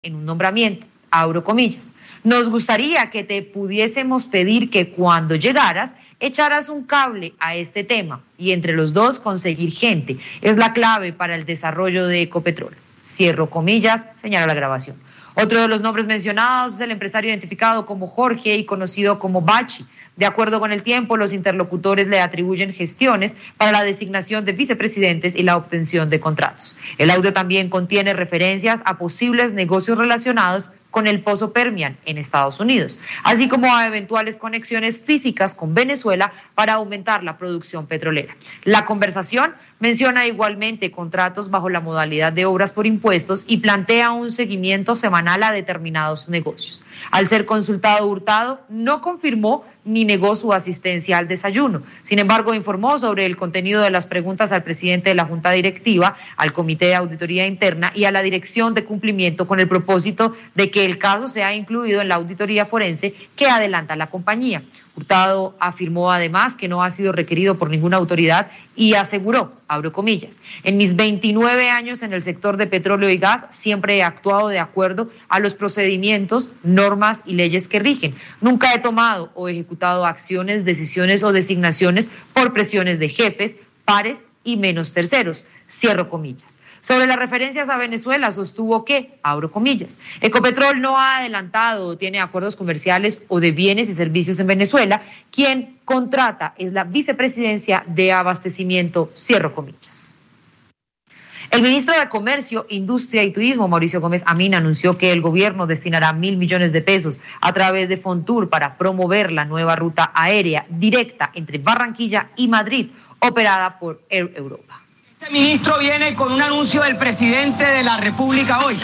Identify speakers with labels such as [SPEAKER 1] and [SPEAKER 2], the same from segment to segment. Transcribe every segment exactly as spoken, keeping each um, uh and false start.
[SPEAKER 1] en un nombramiento, abro comillas. Nos gustaría que te pudiésemos pedir que cuando llegaras echaras un cable a este tema y entre los dos conseguir gente. Es la clave para el desarrollo de Ecopetrol. Cierro comillas, señala la grabación. Otro de los nombres mencionados es el empresario identificado como Jorge y conocido como Bachi. De acuerdo con el tiempo, los interlocutores le atribuyen gestiones para la designación de vicepresidentes y la obtención de contratos. El audio también contiene referencias a posibles negocios relacionados con el Pozo Permian en Estados Unidos, así como a eventuales conexiones físicas con Venezuela para aumentar la producción petrolera. La conversación menciona igualmente contratos bajo la modalidad de obras por impuestos y plantea un seguimiento semanal a determinados negocios. Al ser consultado Hurtado, no confirmó ni negó su asistencia al desayuno. Sin embargo, informó sobre el contenido de las preguntas al presidente de la Junta Directiva, al Comité de Auditoría Interna y a la Dirección de Cumplimiento con el propósito de que el caso sea incluido en la auditoría forense que adelanta la compañía. Hurtado afirmó además que no ha sido requerido por ninguna autoridad y aseguró, abro comillas, en mis veintinueve años en el sector de petróleo y gas siempre he actuado de acuerdo a los procedimientos, normas y leyes que rigen. Nunca he tomado o ejecutado acciones, decisiones o designaciones por presiones de jefes, pares y menos terceros. Cierro comillas. Sobre las referencias a Venezuela, sostuvo que, abro comillas, Ecopetrol no ha adelantado o tiene acuerdos comerciales o de bienes y servicios en Venezuela. Quien contrata es la vicepresidencia de abastecimiento, cierro comillas. El ministro de Comercio, Industria y Turismo, Mauricio Gómez Amín, anunció que el gobierno destinará mil millones de pesos a través de Fontur para promover la nueva ruta aérea directa entre Barranquilla y Madrid, operada por Air Europa.
[SPEAKER 2] Este ministro viene con un anuncio del presidente de la República hoy.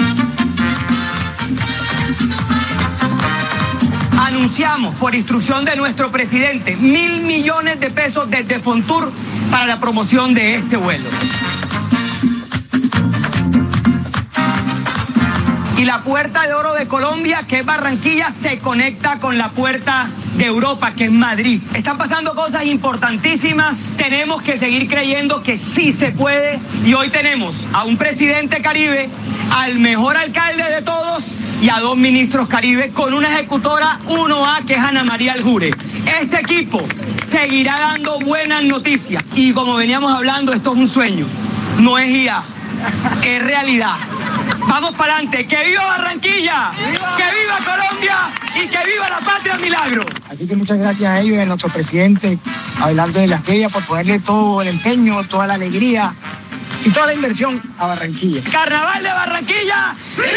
[SPEAKER 2] Anunciamos por instrucción de nuestro presidente mil millones de pesos desde Fontur para la promoción de este vuelo. Y la puerta de oro de Colombia, que es Barranquilla, se conecta con la puerta de Europa, que es Madrid. Están pasando cosas importantísimas. Tenemos que seguir creyendo que sí se puede. Y hoy tenemos a un presidente Caribe, al mejor alcalde de todos y a dos ministros Caribe con una ejecutora uno A que es Ana María Aljure. Este equipo seguirá dando buenas noticias. Y como veníamos hablando, esto es un sueño. No es I A, es realidad. Vamos para adelante, que viva Barranquilla, ¡viva! Que viva Colombia y que viva la patria milagro.
[SPEAKER 3] Así que muchas gracias a ellos y a nuestro presidente, Abelardo de la Espriella, por ponerle todo el empeño, toda la alegría y toda la inversión a Barranquilla.
[SPEAKER 2] Carnaval de Barranquilla.